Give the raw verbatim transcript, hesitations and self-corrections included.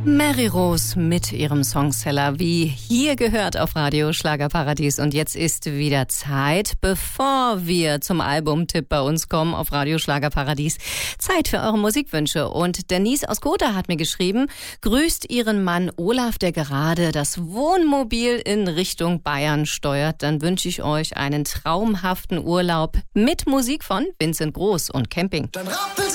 Mary Rose mit ihrem Songseller, wie hier gehört auf Radio Schlagerparadies. Und jetzt ist wieder Zeit, bevor wir zum Albumtipp bei uns kommen auf Radio Schlagerparadies, Zeit für eure Musikwünsche. Und Denise aus Gotha hat mir geschrieben, grüßt ihren Mann Olaf, der gerade das Wohnmobil in Richtung Bayern steuert. Dann wünsche ich euch einen traumhaften Urlaub mit Musik von Vincent Groß und Camping. Dann